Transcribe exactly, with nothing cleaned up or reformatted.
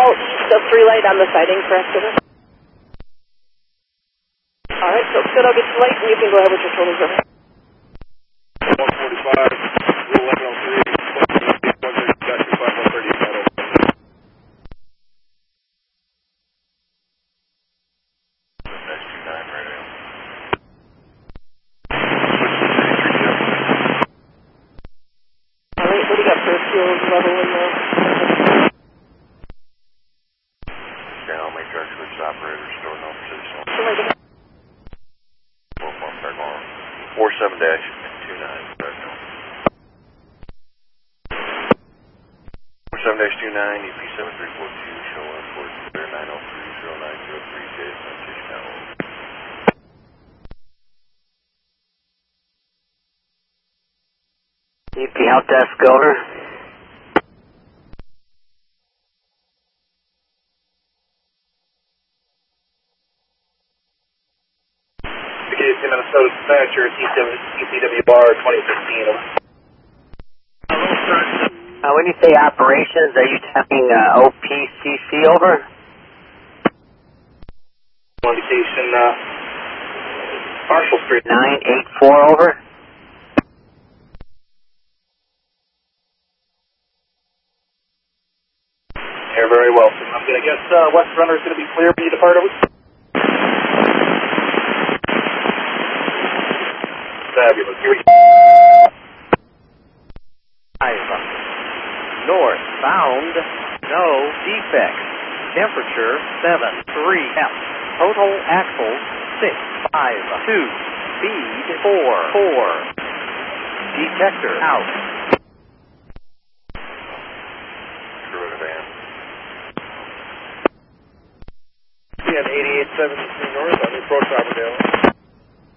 all east of three light on the siding, correct? All right, so good, I'll get you light, and you can go ahead with your totals over. one forty-five, eleven oh three, one thirty-five, one thirty-eight. All right, what do you got for fuel level in there? Okay, I'll make our switch operator store no position. four seven dash two nine. four seven dash two nine, E P seven three four two, show one four nine oh three zero nine zero three, J S N station now. E P help desk over. Minnesota Dispatcher, T C W R twenty sixteen. Uh, when you say operations, are you tapping uh, O P C C over? Location, uh, Marshall Street. nine eight four over. You're very welcome. I'm going to guess uh, West Runner is going to be clear when you depart over. Fabulous. Here we go. Northbound, no defects. Temperature seven three F. Total axle six five two. Speed four four. Detector out. Screw it, van. C N eighty-eight seventy-three North on the approach Robberdale.